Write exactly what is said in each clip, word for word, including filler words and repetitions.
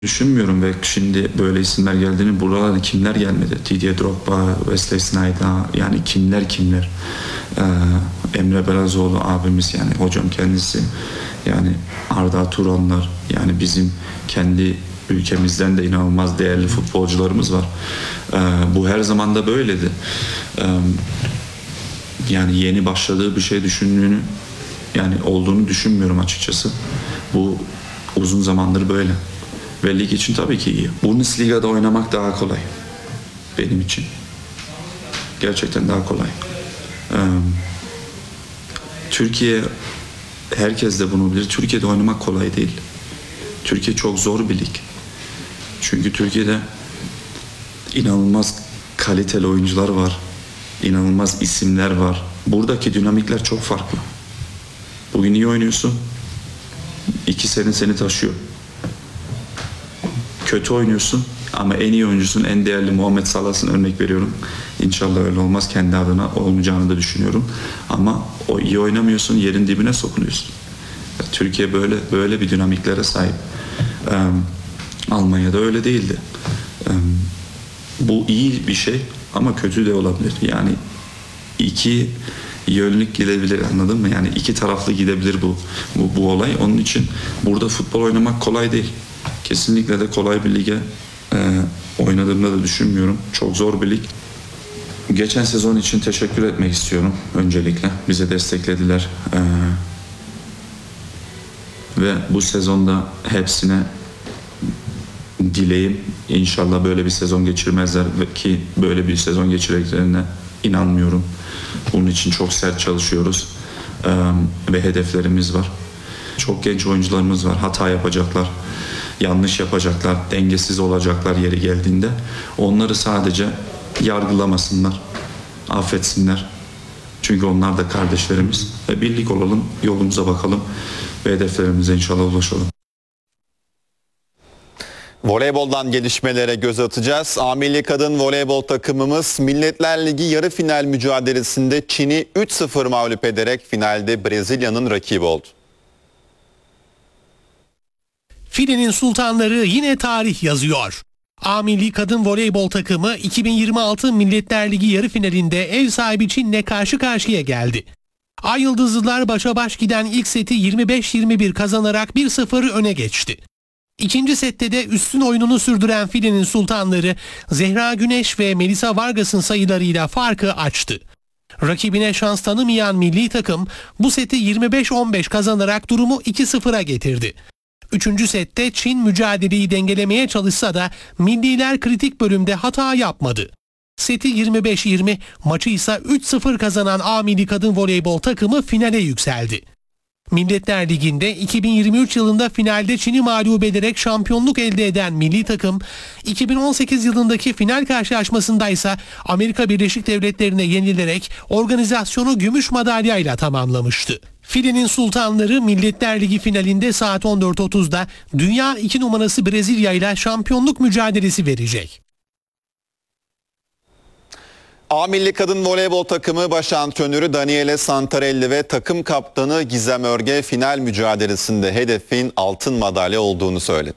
Düşünmüyorum ve şimdi böyle isimler geldiğini buralarda kimler gelmedi? Didier Drogba, Wesley Sneijder, yani kimler kimler? Ee, Emre Belezoğlu abimiz, yani hocam kendisi, yani Arda Turanlar, yani bizim kendi ülkemizden de inanılmaz değerli futbolcularımız var. Ee, bu her zaman da böyledi. Ee, yani yeni başladığı bir şey düşündüğünü, yani olduğunu düşünmüyorum açıkçası. Bu uzun zamandır böyle. Ve lig için tabii ki iyi. Bundesliga'da oynamak daha kolay. Benim için. Gerçekten daha kolay. Ee, Türkiye, herkes de bunu bilir. Türkiye'de oynamak kolay değil. Türkiye çok zor bir lig. Çünkü Türkiye'de inanılmaz kaliteli oyuncular var. İnanılmaz isimler var. Buradaki dinamikler çok farklı. Bugün iyi oynuyorsun. İki sene seni taşıyor. Kötü oynuyorsun ama en iyi oyuncusun, en değerli Muhammed Salah'sın, örnek veriyorum. İnşallah öyle olmaz, kendi adına olmayacağını da düşünüyorum. Ama o iyi oynamıyorsun, yerin dibine sokunuyorsun. Türkiye böyle böyle bir dinamiklere sahip. Ee, Almanya'da öyle değildi. Ee, bu iyi bir şey ama kötü de olabilir. Yani iki yönlük gidebilir, anladın mı? Yani iki taraflı gidebilir bu, bu, bu olay. Onun için burada futbol oynamak kolay değil. Kesinlikle de kolay bir lige e, oynadığımda da düşünmüyorum. Çok zor bir lig. Geçen sezon için teşekkür etmek istiyorum öncelikle. Bize desteklediler. E, ve bu sezonda hepsine dileğim, İnşallah böyle bir sezon geçirmezler ki böyle bir sezon geçireceklerine inanmıyorum. Bunun için çok sert çalışıyoruz e, ve hedeflerimiz var. Çok genç oyuncularımız var. Hata yapacaklar, yanlış yapacaklar, dengesiz olacaklar yeri geldiğinde. Onları sadece yargılamasınlar, affetsinler. Çünkü onlar da kardeşlerimiz. Ve birlik olalım, yolumuza bakalım ve hedeflerimize inşallah ulaşalım. Voleyboldan gelişmelere göz atacağız. A Milli Kadın Voleybol takımımız Milletler Ligi yarı final mücadelesinde Çin'i üç sıfır mağlup ederek finalde Brezilya'nın rakibi oldu. Filenin sultanları yine tarih yazıyor. A Milli Kadın Voleybol takımı iki bin yirmi altı Milletler Ligi yarı finalinde ev sahibi Çin'le karşı karşıya geldi. Ay Yıldızlılar başa baş giden ilk seti yirmi beş yirmi bir kazanarak bir sıfır öne geçti. İkinci sette de üstün oyununu sürdüren Filenin sultanları Zehra Güneş ve Melisa Vargas'ın sayılarıyla farkı açtı. Rakibine şans tanımayan milli takım bu seti yirmi beş on beş kazanarak durumu iki sıfıra getirdi. Üçüncü sette Çin mücadeleyi dengelemeye çalışsa da milliler kritik bölümde hata yapmadı. Seti yirmi beş yirmi, maçı ise üç sıfır kazanan A Milli Kadın Voleybol takımı finale yükseldi. Milletler Ligi'nde iki bin yirmi üç yılında finalde Çin'i mağlup ederek şampiyonluk elde eden milli takım, iki bin on sekiz yılındaki final karşılaşmasında ise Amerika Birleşik Devletleri'ne yenilerek organizasyonu gümüş madalyayla tamamlamıştı. Filenin sultanları Milletler Ligi finalinde saat on dört otuzda dünya iki numarası Brezilya ile şampiyonluk mücadelesi verecek. A Milli Kadın Voleybol takımı baş antrenörü Daniele Santarelli ve takım kaptanı Gizem Örge final mücadelesinde hedefin altın madalya olduğunu söyledi.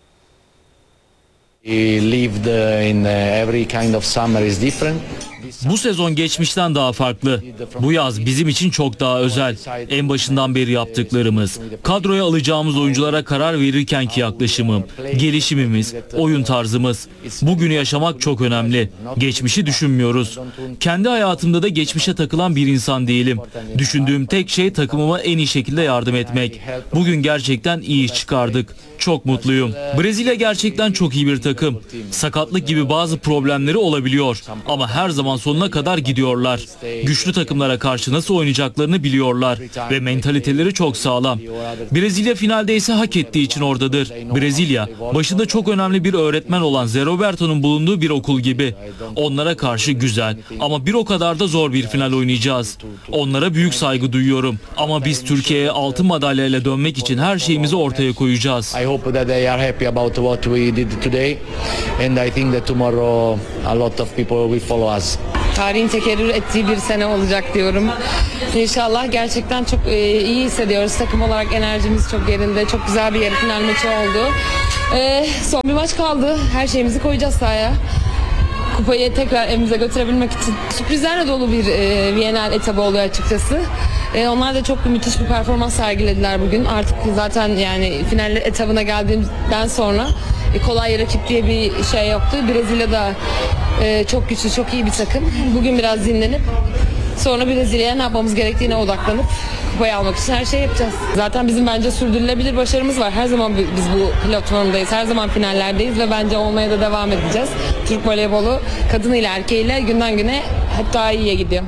Bu sezon geçmişten daha farklı. Bu yaz bizim için çok daha özel. En başından beri yaptıklarımız, kadroya alacağımız oyunculara karar verirkenki yaklaşımım, gelişimimiz, oyun tarzımız. Bugünü yaşamak çok önemli. Geçmişi düşünmüyoruz. Kendi hayatımda da geçmişe takılan bir insan değilim. Düşündüğüm tek şey takımıma en iyi şekilde yardım etmek. Bugün gerçekten iyi iş çıkardık. Çok mutluyum. Brezilya gerçekten çok iyi bir takım. Sakatlık gibi bazı problemleri olabiliyor. Ama her zaman sonuna kadar gidiyorlar. Güçlü takımlara karşı nasıl oynayacaklarını biliyorlar. Ve mentaliteleri çok sağlam. Brezilya finalde ise hak ettiği için oradadır. Brezilya, başında çok önemli bir öğretmen olan Zé Roberto'nun bulunduğu bir okul gibi. Onlara karşı güzel ama bir o kadar da zor bir final oynayacağız. Onlara büyük saygı duyuyorum. Ama biz Türkiye'ye altın madalyayla dönmek için her şeyimizi ortaya koyacağız. I hope that they are happy about what we did today, and I think that tomorrow a lot of people will follow us. tarihin tekerrür ettiği bir sene olacak diyorum. İnşallah gerçekten çok e, iyi hissediyoruz. Takım olarak enerjimiz çok yerinde. Çok güzel bir yarı final maçı oldu. E, son bir maç kaldı. Her şeyimizi koyacağız sahaya. Kupayı tekrar evimize götürebilmek için sürprizlerle dolu bir e, Viyana'l etabı oluyor açıkçası. E, onlar da çok müthiş bir performans sergilediler bugün. Artık zaten yani final etabına geldiğimden sonra e, kolay rakip diye bir şey yoktu. Brezilya da e, çok güçlü, çok iyi bir takım. Bugün biraz dinlenip sonra Brezilya'ya ne yapmamız gerektiğine odaklanıp kupayı almak için her şey yapacağız. Zaten bizim bence sürdürülebilir başarımız var. Her zaman biz bu platformdayız. Her zaman finallerdeyiz ve bence olmaya da devam edeceğiz. Türk voleybolu kadınıyla erkeğiyle günden güne hep daha iyiye gidiyor.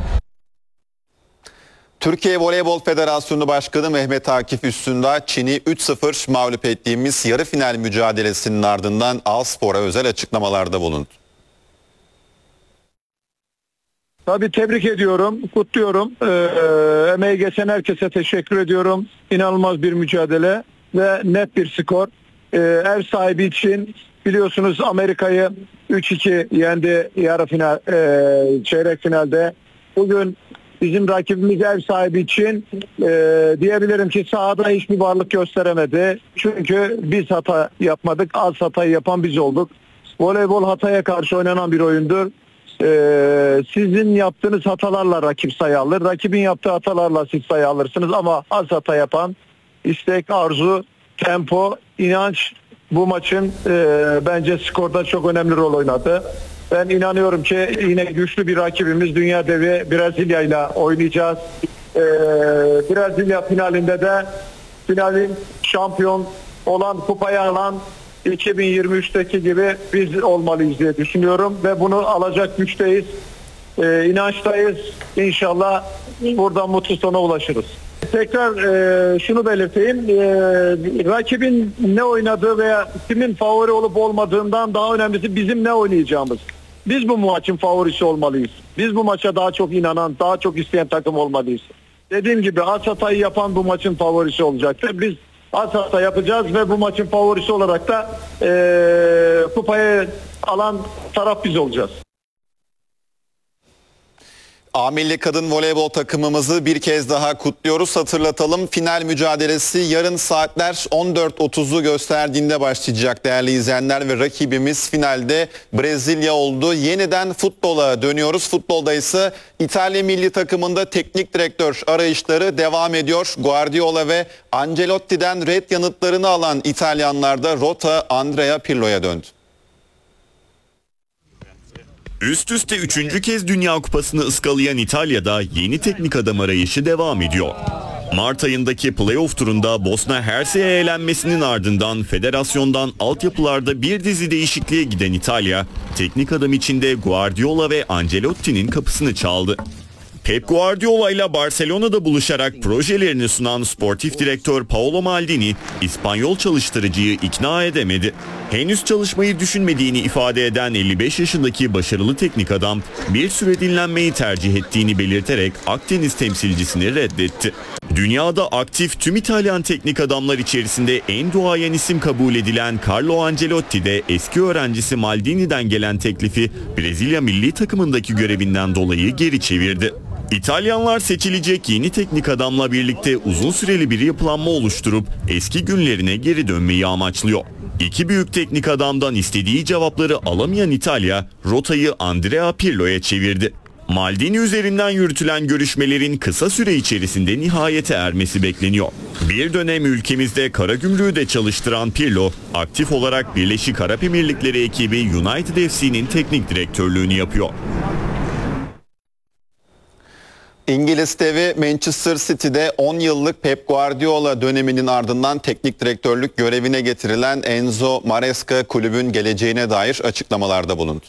Türkiye Voleybol Federasyonu Başkanı Mehmet Akif Üstündağ, Çin'i üç sıfır mağlup ettiğimiz yarı final mücadelesinin ardından Alspor'a özel açıklamalarda bulundu. Tabii tebrik ediyorum, kutluyorum. Ee, emeği geçen herkese teşekkür ediyorum. İnanılmaz bir mücadele ve net bir skor. Ee, ev sahibi için biliyorsunuz Amerika'yı üç iki yendi yarı final, e, çeyrek finalde. Bugün bizim rakibimiz ev sahibi için e, diyebilirim ki sahada hiçbir varlık gösteremedi. Çünkü biz hata yapmadık, az hatayı yapan biz olduk. Voleybol hataya karşı oynanan bir oyundur. Ee, sizin yaptığınız hatalarla rakip sayı alır. Rakibin yaptığı hatalarla siz sayı alırsınız ama az hata yapan istek, arzu, tempo, inanç bu maçın e, bence skorda çok önemli rol oynadı. Ben inanıyorum ki yine güçlü bir rakibimiz dünya devi Brezilya ile oynayacağız. Ee, Brezilya finalinde de finalin şampiyon olan, kupayı alan iki bin yirmi üçteki gibi biz olmalıyız diye düşünüyorum ve bunu alacak güçteyiz, ee, inançtayız. İnşallah buradan mutlu sona ulaşırız. Tekrar e, şunu belirteyim, e, rakibin ne oynadığı veya kimin favori olup olmadığından daha önemlisi bizim ne oynayacağımız. Biz bu maçın favorisi olmalıyız. Biz bu maça daha çok inanan, daha çok isteyen takım olmalıyız. Dediğim gibi az hatayı yapan bu maçın favorisi olacaktır. Biz az hata yapacağız ve bu maçın favorisi olarak da e, kupayı alan taraf biz olacağız. A Milli Kadın Voleybol takımımızı bir kez daha kutluyoruz. Hatırlatalım, final mücadelesi yarın saatler on dört otuzu gösterdiğinde başlayacak değerli izleyenler ve rakibimiz finalde Brezilya oldu. Yeniden futbola dönüyoruz. Futbolda ise İtalya milli takımında teknik direktör arayışları devam ediyor. Guardiola ve Ancelotti'den red yanıtlarını alan İtalyanlar da rota Andrea Pirlo'ya döndü. Üst üste üçüncü kez Dünya Kupası'nı ıskalayan İtalya'da yeni teknik adam arayışı devam ediyor. Mart ayındaki playoff turunda Bosna Hersek'e elenmesinin ardından federasyondan altyapılarda bir dizi değişikliğe giden İtalya, teknik adam içinde Guardiola ve Ancelotti'nin kapısını çaldı. Pep Guardiola ile Barcelona'da buluşarak projelerini sunan sportif direktör Paolo Maldini, İspanyol çalıştırıcıyı ikna edemedi. Henüz çalışmayı düşünmediğini ifade eden elli beş yaşındaki başarılı teknik adam, bir süre dinlenmeyi tercih ettiğini belirterek Akdeniz temsilcisini reddetti. Dünyada aktif tüm İtalyan teknik adamlar içerisinde en duayen isim kabul edilen Carlo Ancelotti de eski öğrencisi Maldini'den gelen teklifi Brezilya milli takımındaki görevinden dolayı geri çevirdi. İtalyanlar seçilecek yeni teknik adamla birlikte uzun süreli bir yapılanma oluşturup eski günlerine geri dönmeyi amaçlıyor. İki büyük teknik adamdan istediği cevapları alamayan İtalya, rotayı Andrea Pirlo'ya çevirdi. Maldini üzerinden yürütülen görüşmelerin kısa süre içerisinde nihayete ermesi bekleniyor. Bir dönem ülkemizde Karagümrük'ü de çalıştıran Pirlo, aktif olarak Birleşik Arap Emirlikleri ekibi United F C'nin teknik direktörlüğünü yapıyor. İngiliz devi Manchester City'de on yıllık Pep Guardiola döneminin ardından teknik direktörlük görevine getirilen Enzo Maresca kulübün geleceğine dair açıklamalarda bulundu.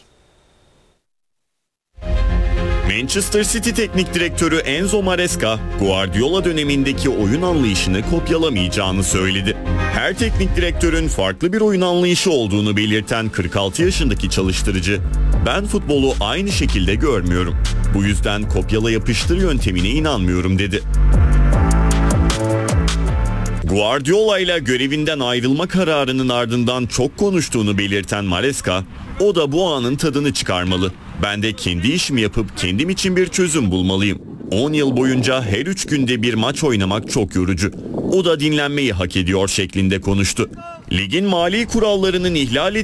Manchester City teknik direktörü Enzo Maresca, Guardiola dönemindeki oyun anlayışını kopyalamayacağını söyledi. Her teknik direktörün farklı bir oyun anlayışı olduğunu belirten kırk altı yaşındaki çalıştırıcı, "Ben futbolu aynı şekilde görmüyorum. Bu yüzden kopyala yapıştır yöntemine inanmıyorum," dedi. Guardiola ile görevinden ayrılma kararının ardından çok konuştuğunu belirten Maresca, o da bu anın tadını çıkarmalı. Ben de kendi işimi yapıp kendim için bir çözüm bulmalıyım. on yıl boyunca her üç günde bir maç oynamak çok yorucu. O da dinlenmeyi hak ediyor şeklinde konuştu. Ligin mali kurallarının ihlal